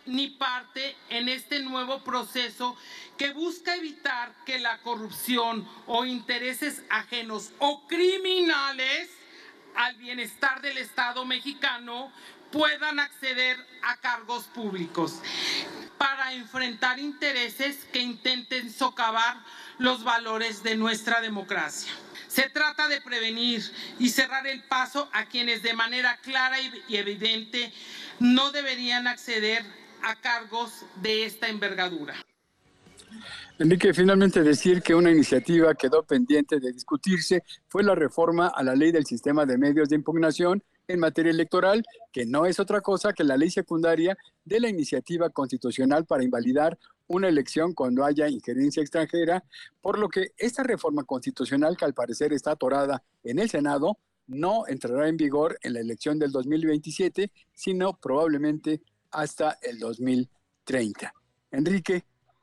ni parte en este nuevo proceso que busca evitar que la corrupción o intereses ajenos o criminales al bienestar del Estado mexicano puedan acceder a cargos públicos para enfrentar intereses que intenten socavar los valores de nuestra democracia. Se trata de prevenir y cerrar el paso a quienes de manera clara y evidente no deberían acceder a cargos de esta envergadura. Enrique, finalmente decir que una iniciativa quedó pendiente de discutirse fue la reforma a la ley del sistema de medios de impugnación en materia electoral, que no es otra cosa que la ley secundaria de la iniciativa constitucional para invalidar una elección cuando haya injerencia extranjera, por lo que esta reforma constitucional, que al parecer está atorada en el Senado, no entrará en vigor en la elección del 2027, sino probablemente hasta el 2030. Enrique,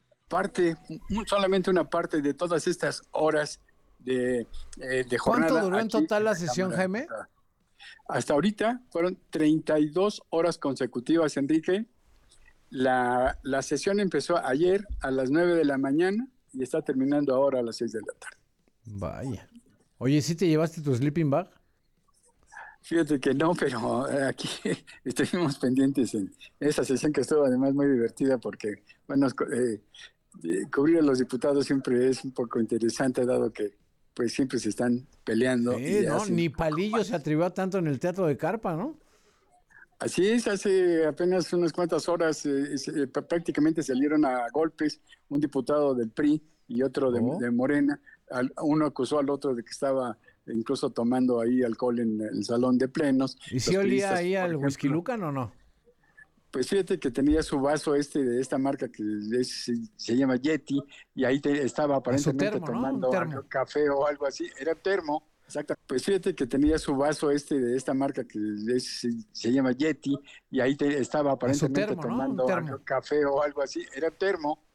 solamente una parte de todas estas horas de jornada. ¿Cuánto duró en total la sesión, Jaime? Hasta ahorita fueron 32 horas consecutivas, Enrique. La sesión empezó ayer a las 9 de la mañana y está terminando ahora a las 6 de la tarde. Vaya. Oye, ¿sí te llevaste tu sleeping bag? Fíjate que no, pero aquí estuvimos pendientes en esa sesión que estuvo además muy divertida porque, bueno, cubrir a los diputados siempre es un poco interesante, dado que pues siempre se están peleando. Sí, ¿no? Ni Palillo se atrevió a tanto en el Teatro de Carpa, ¿no? Así es, hace apenas unas cuantas horas prácticamente salieron a golpes un diputado del PRI y otro de Morena. Uno acusó al otro de que estaba incluso tomando ahí alcohol en el salón de plenos. ¿Y si olía ahí al Whisky Lucan o no? Pues fíjate que tenía su vaso de esta marca que se llama Yeti, y ahí estaba aparentemente termo, tomando ¿no? café o algo así. Era termo, exacto. Pues fíjate que tenía su vaso de esta marca que se llama Yeti, y ahí estaba aparentemente termo, ¿no? tomando café o algo así. Era termo.